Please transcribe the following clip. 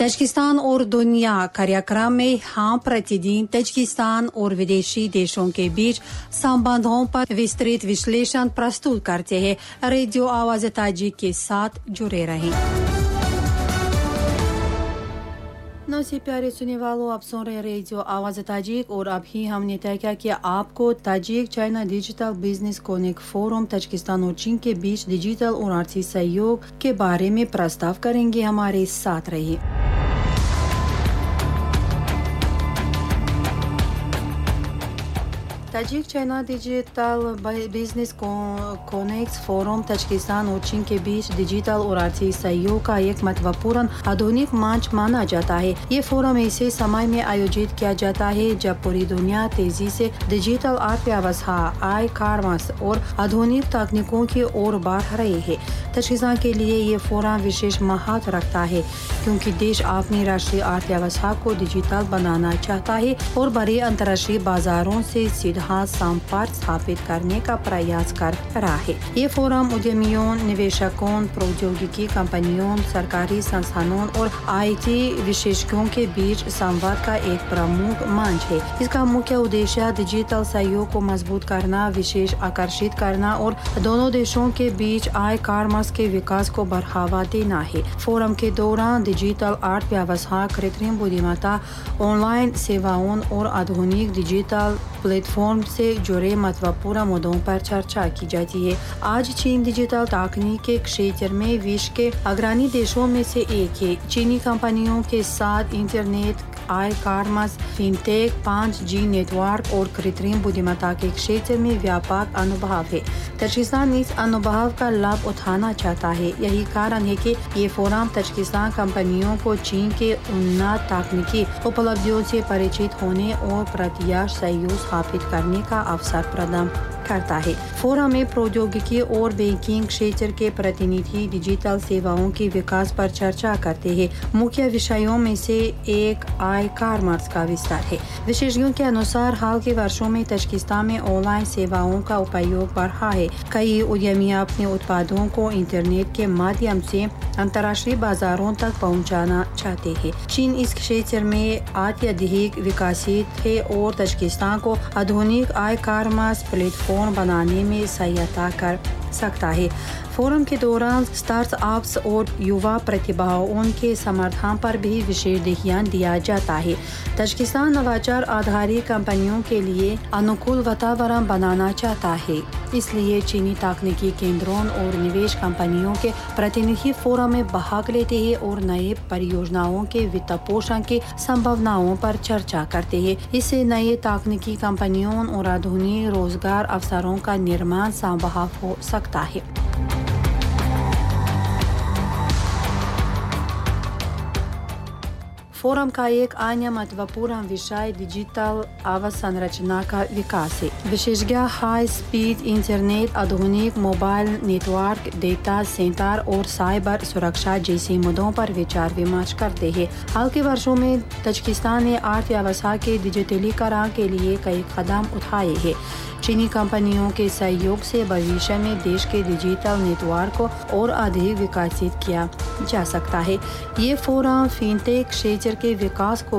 Tajikistan और दुनिया कार्यक्रम में हम प्रतिदिन तजिकिस्तान और विदेशी देशों के बीच संबंधों पर विस्तृत विश्लेषण प्रस्तुत करते हैं। रेडियो आवाज़ ताजिक के साथ जुड़े रहें। नमस्ते प्यारे सुनने वालों, आप सुन रहे रेडियो आवाज़ ताजिक और अभी हमने तय किया कि आपको Tajik China digital business connect forum Tajikistan और चीन के बीच डिजिटल और आर्थिक सहयोग के बारे में प्रस्ताव करेंगे। हमारे साथ रहिए। Tajik China digital business connect forum Tajikistan और चीन के बीच डिजिटल और आर्थिक सहयोग का एक महत्वपूर्ण आधुनिक मंच माना जाता है। ये फोरम ऐसे समय में आयोजित किया जाता है जब पूरी दुनिया तेजी से डिजिटल अर्थव्यवस्था, ई कॉमर्स और आधुनिक तकनीकों की ओर बढ़ रही है। तजिकिस्तान के लिए ये फोरम विशेष महत्व रखता है क्योंकि देश अपनी राष्ट्रीय अर्थव्यवस्था को डिजिटल बनाना चाहता है और बड़े अंतर्राष्ट्रीय बाजारों से संपर्क स्थापित करने का प्रयास कर रहा है। ये फोरम उद्यमियों, निवेशकों, प्रौद्योगिकी कंपनियों, सरकारी संस्थानों और आईटी विशेषज्ञों के बीच संवाद का एक प्रमुख मंच है। इसका मुख्य उद्देश्य डिजिटल सहयोग को मजबूत करना, विशेष आकर्षित करना और दोनों देशों के बीच ई कॉमर्स के विकास को बढ़ावा देना है। फोरम के दौरान डिजिटल अर्थव्यवस्था, कृत्रिम बुद्धिमत्ता, ऑनलाइन सेवाओं और आधुनिक डिजिटल प्लेटफॉर्म से जुड़े महत्वपूर्ण मुद्दों पर चर्चा की जाती है। आज चीन डिजिटल तकनीक के क्षेत्र में विश्व के अग्रणी देशों में से एक है। चीनी कंपनियों के साथ internet, e commerce, fintech, 5G network और कृत्रिम बुद्धिमत्ता के क्षेत्र में व्यापक अनुभव है। तजिकिस्तान इस अनुभव का लाभ उठाना चाहता है। यही कारण है कि ये फोरम तजिकिस्तान कंपनियों को चीन के उन्नत तकनीकी उपलब्धियों से परिचित होने और प्रत्यक्ष सहयोग स्थापित करने का अवसर प्रदान करता है। फोरम में प्रौद्योगिकी और बैंकिंग क्षेत्र के प्रतिनिधि डिजिटल सेवाओं के विकास पर चर्चा करते हैं। मुख्य विषयों में से एक ई कॉमर्स का विस्तार है। विशेषज्ञों के अनुसार हाल के वर्षों में तजिकिस्तान में ऑनलाइन सेवाओं का उपयोग बढ़ा है। कई उद्यमी अपने उत्पादों को इंटरनेट के माध्यम से अंतर्राष्ट्रीय बाजारों तक पहुंचाना चाहते हैं। चीन इस क्षेत्र में अत्यधिक विकसित है और तजिकिस्तान को आधुनिक ई कॉमर्स प्लेटफॉर्म बनाने में सहायता कर सकता है। फोरम के दौरान स्टार्टअप्स और युवा प्रतिभाओं के समर्थन पर भी विशेष ध्यान दिया जाता है। तजिकिस्तान नवाचार आधारित कंपनियों के लिए अनुकूल वातावरण बनाना चाहता है, इसलिए चीनी तकनीकी केंद्रों और निवेश कंपनियों के प्रतिनिधि फोरम में भाग लेते हैं और नए परियोजनाओं के वित्त पोषण की संभावनाओं पर चर्चा करते हैं। इससे नए तकनीकी कंपनियों और आधुनिक रोजगार अवसरों का निर्माण संभव हो सकता है। फोरम का एक अन्य महत्वपूर्ण विषय डिजिटल अवसंरचना का विकास है। विशेषज्ञ हाई स्पीड इंटरनेट, आधुनिक मोबाइल नेटवर्क, डेटा सेंटर और साइबर सुरक्षा जैसे मुद्दों पर विचार विमर्श करते हैं। हाल के वर्षों में तजिकिस्तान ने अर्थव्यवस्था के डिजिटलीकरण के लिए कई कदम उठाए हैं। चीनी कंपनियों के सहयोग से भविष्य में देश के डिजिटल नेटवर्क को और अधिक विकसित किया जा सकता है। ये फोरम फिनटेक क्षेत्र के विकास को